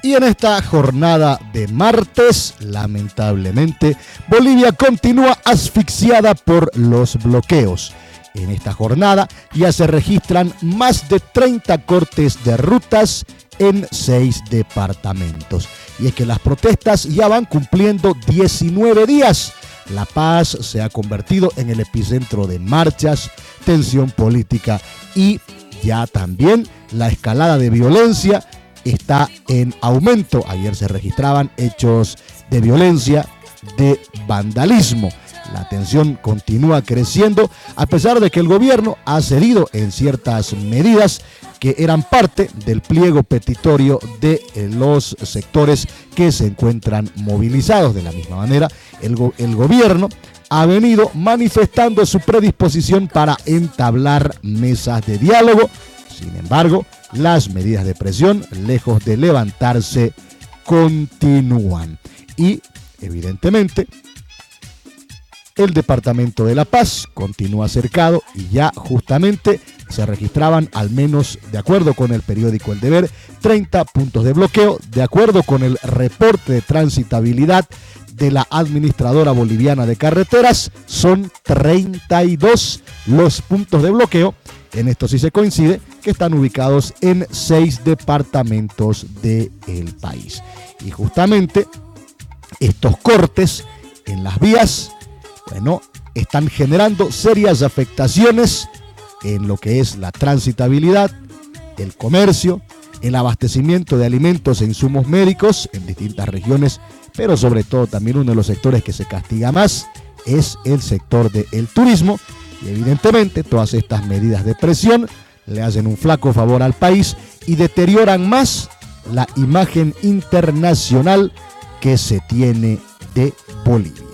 Y en esta jornada de martes, lamentablemente, Bolivia continúa asfixiada por los bloqueos. En esta jornada ya se registran más de 30 cortes de rutas en 6 departamentos. Y es que las protestas ya van cumpliendo 19 días. La Paz se ha convertido en el epicentro de marchas, tensión política y ya también la escalada de violencia está en aumento. Ayer se registraban hechos de violencia, de vandalismo. La tensión continúa creciendo a pesar de que el gobierno ha cedido en ciertas medidas que eran parte del pliego petitorio de los sectores que se encuentran movilizados. De la misma manera, el gobierno ha venido manifestando su predisposición para entablar mesas de diálogo. Sin embargo, las medidas de presión, lejos de levantarse, continúan. Y, evidentemente, el departamento de La Paz continúa cercado y ya justamente se registraban, al menos de acuerdo con el periódico El Deber, 30 puntos de bloqueo. De acuerdo con el reporte de transitabilidad de la Administradora Boliviana de Carreteras, son 32 los puntos de bloqueo. En esto sí se coincide que están ubicados en 6 departamentos del país. Y justamente estos cortes en las vías, están generando serias afectaciones en lo que es la transitabilidad, el comercio, el abastecimiento de alimentos e insumos médicos en distintas regiones, pero sobre todo también uno de los sectores que se castiga más es el sector del turismo. Y evidentemente todas estas medidas de presión le hacen un flaco favor al país y deterioran más la imagen internacional que se tiene de Bolivia.